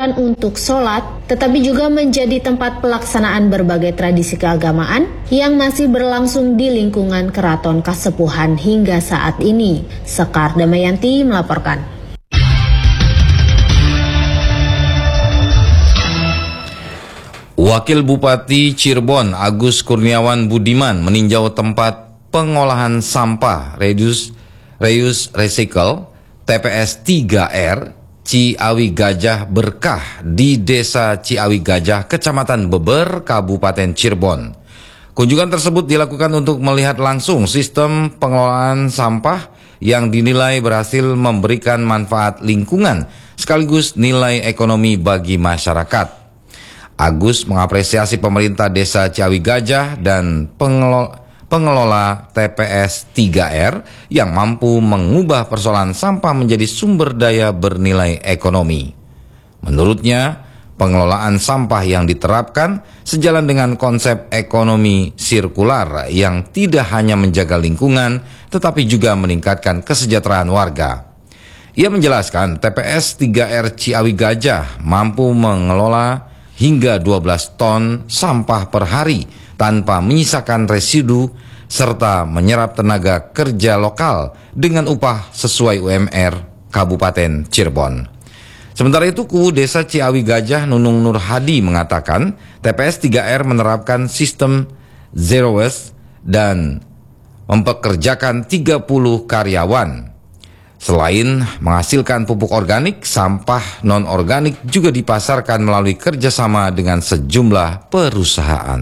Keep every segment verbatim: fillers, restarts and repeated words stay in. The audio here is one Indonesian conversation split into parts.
bukan untuk sholat, tetapi juga menjadi tempat pelaksanaan berbagai tradisi keagamaan yang masih berlangsung di lingkungan Keraton Kasepuhan hingga saat ini. Sekar Damayanti melaporkan. Wakil Bupati Cirebon Agus Kurniawan Budiman meninjau tempat pengolahan sampah reduce, reuse recycle T P S tiga R Ciawi Gajah Berkah di Desa Ciawi Gajah, Kecamatan Beber, Kabupaten Cirebon. Kunjungan tersebut dilakukan untuk melihat langsung sistem pengelolaan sampah yang dinilai berhasil memberikan manfaat lingkungan sekaligus nilai ekonomi bagi masyarakat. Agus mengapresiasi pemerintah Desa Ciawi Gajah dan pengelola, pengelola T P S tiga R yang mampu mengubah persoalan sampah menjadi sumber daya bernilai ekonomi. Menurutnya, pengelolaan sampah yang diterapkan sejalan dengan konsep ekonomi sirkular yang tidak hanya menjaga lingkungan, tetapi juga meningkatkan kesejahteraan warga. Ia menjelaskan T P S tiga R Ciawi Gajah mampu mengelola hingga dua belas ton sampah per hari tanpa menyisakan residu serta menyerap tenaga kerja lokal dengan upah sesuai U M R Kabupaten Cirebon. Sementara itu, Kubu Desa Ciawi Gajah Nunung Nur Hadi mengatakan T P S tiga R menerapkan sistem zero waste dan mempekerjakan tiga puluh karyawan. Selain menghasilkan pupuk organik, sampah non-organik juga dipasarkan melalui kerjasama dengan sejumlah perusahaan.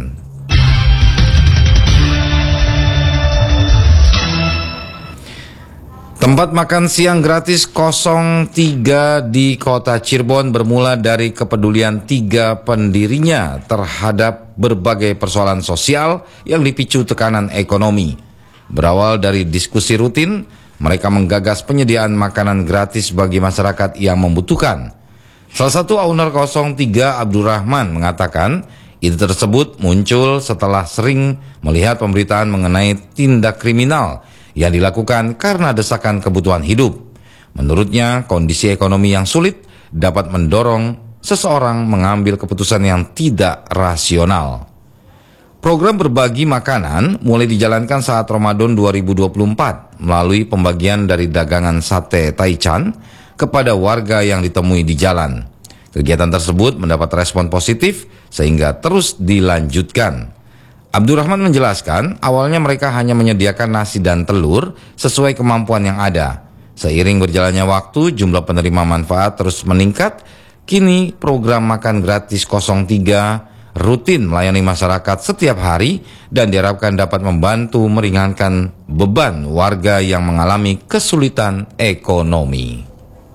Tempat makan siang gratis nol tiga di kota Cirebon bermula dari kepedulian tiga pendirinya terhadap berbagai persoalan sosial yang dipicu tekanan ekonomi. Berawal dari diskusi rutin, mereka menggagas penyediaan makanan gratis bagi masyarakat yang membutuhkan. Salah satu owner nol tiga, Abdurrahman, mengatakan ide tersebut muncul setelah sering melihat pemberitaan mengenai tindak kriminal yang dilakukan karena desakan kebutuhan hidup. Menurutnya, kondisi ekonomi yang sulit dapat mendorong seseorang mengambil keputusan yang tidak rasional. Program berbagi makanan mulai dijalankan saat Ramadan dua ribu dua puluh empat melalui pembagian dari dagangan sate taichan kepada warga yang ditemui di jalan. Kegiatan tersebut mendapat respon positif sehingga terus dilanjutkan. Abdurrahman menjelaskan awalnya mereka hanya menyediakan nasi dan telur sesuai kemampuan yang ada. Seiring berjalannya waktu, jumlah penerima manfaat terus meningkat. Kini program makan gratis nol tiga rutin melayani masyarakat setiap hari dan diharapkan dapat membantu meringankan beban warga yang mengalami kesulitan ekonomi.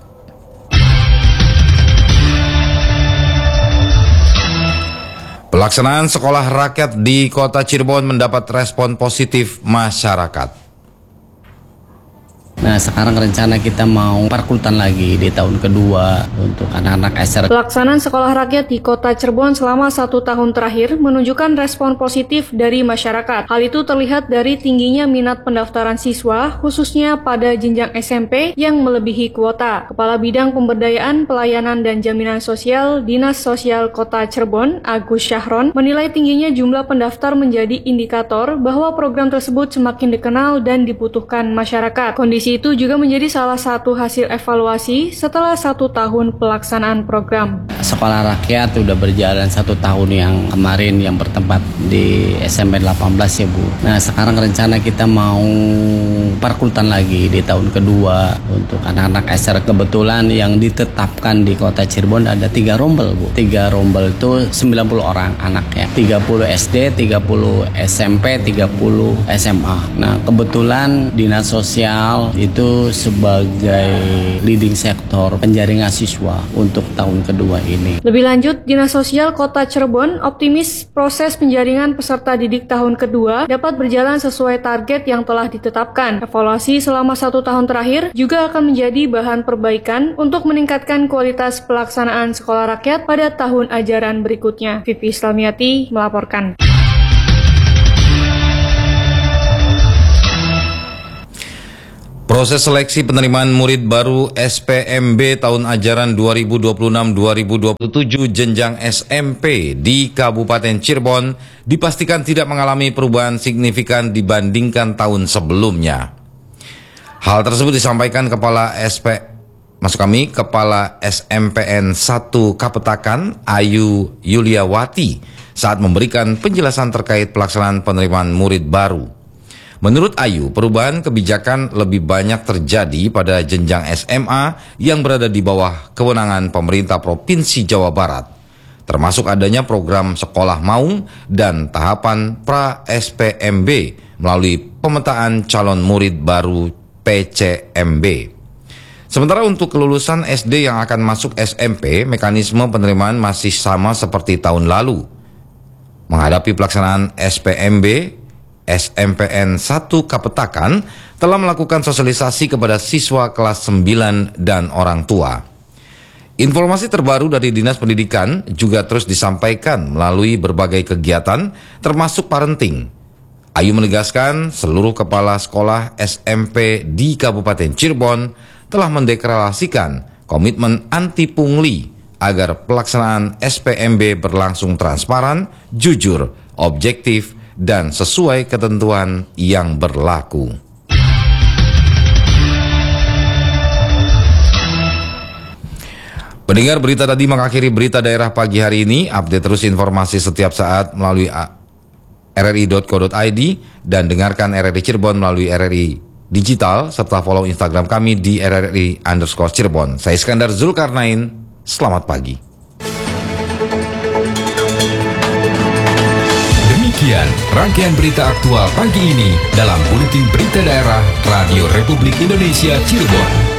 Pelaksanaan sekolah rakyat di kota Cirebon mendapat respon positif masyarakat. Nah, sekarang rencana kita mau perkultan lagi di tahun kedua untuk anak-anak S R. Pelaksanaan sekolah rakyat di kota Cirebon selama satu tahun terakhir menunjukkan respon positif dari masyarakat. Hal itu terlihat dari tingginya minat pendaftaran siswa, khususnya pada jenjang S M P yang melebihi kuota. Kepala Bidang Pemberdayaan, Pelayanan dan Jaminan Sosial Dinas Sosial Kota Cirebon, Agus Syahron, menilai tingginya jumlah pendaftar menjadi indikator bahwa program tersebut semakin dikenal dan dibutuhkan masyarakat. Kondisi itu juga menjadi salah satu hasil evaluasi setelah satu tahun pelaksanaan program. Sekolah rakyat sudah berjalan satu tahun yang kemarin yang bertempat di S M P delapan belas ya Bu. Nah, sekarang rencana kita mau perkultan lagi di tahun kedua untuk anak-anak S R. Kebetulan yang ditetapkan di kota Cirebon ada tiga rombel Bu. Tiga rombel itu sembilan puluh orang anaknya. tiga puluh S D, tiga puluh S M P, tiga puluh S M A. Nah, kebetulan Dinas Sosial itu sebagai leading sektor penjaringan siswa untuk tahun kedua ini. Lebih lanjut, Dinas Sosial Kota Cirebon optimis proses penjaringan peserta didik tahun kedua dapat berjalan sesuai target yang telah ditetapkan. Evaluasi selama satu tahun terakhir juga akan menjadi bahan perbaikan untuk meningkatkan kualitas pelaksanaan sekolah rakyat pada tahun ajaran berikutnya. Vivi Islamiati melaporkan. Proses seleksi penerimaan murid baru S P M B tahun ajaran dua ribu dua puluh enam dua ribu dua puluh tujuh jenjang S M P di Kabupaten Cirebon dipastikan tidak mengalami perubahan signifikan dibandingkan tahun sebelumnya. Hal tersebut disampaikan Kepala S P Maksud kami Kepala S M P N satu Kapetakan Ayu Yuliawati saat memberikan penjelasan terkait pelaksanaan penerimaan murid baru. Menurut Ayu, perubahan kebijakan lebih banyak terjadi pada jenjang S M A yang berada di bawah kewenangan pemerintah Provinsi Jawa Barat, termasuk adanya program Sekolah Maung dan tahapan pra-S P M B melalui pemetaan calon murid baru P C M B. Sementara untuk kelulusan S D yang akan masuk S M P, mekanisme penerimaan masih sama seperti tahun lalu. Menghadapi pelaksanaan S P M B, S M P N satu Kapetakan telah melakukan sosialisasi kepada siswa kelas sembilan dan orang tua. Informasi terbaru dari Dinas Pendidikan juga terus disampaikan melalui berbagai kegiatan termasuk parenting. Ayu menegaskan seluruh kepala sekolah S M P di Kabupaten Cirebon telah mendeklarasikan komitmen anti pungli agar pelaksanaan S P M B berlangsung transparan, jujur, objektif, dan sesuai ketentuan yang berlaku. Pendengar, berita tadi mengakhiri berita daerah pagi hari ini. Update terus informasi setiap saat melalui r r i dot co dot i d dan dengarkan R R I Cirebon melalui R R I Digital serta follow Instagram kami di R R I underscore Cirebon. Saya Iskandar Zulkarnain, selamat pagi. Demikian rangkaian berita aktual pagi ini dalam Buletin Berita Daerah Radio Republik Indonesia Cirebon.